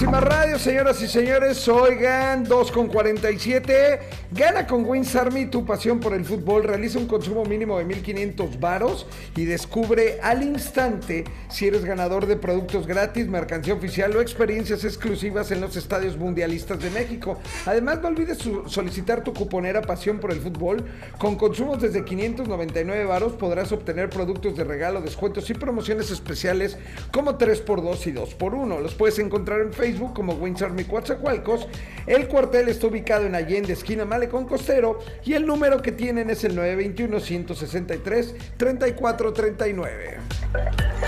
Máxima Radio, señoras y señores. Oigan, 2:47. Gana con Wings Army tu pasión por el fútbol. Realiza un consumo mínimo de 1,500 varos y descubre al instante si eres ganador de productos gratis, mercancía oficial o experiencias exclusivas en los estadios mundialistas de México. Además, no olvides solicitar tu cuponera Pasión por el Fútbol. Con consumos desde 599 varos podrás obtener productos de regalo, descuentos y promociones especiales como 3x2 y 2x1. Los puedes encontrar en Facebook como Wings Army Coatzacoalcos. El cuartel está ubicado en Allende, esquina Malecón Costero, y el número que tienen es el 921-163-3439.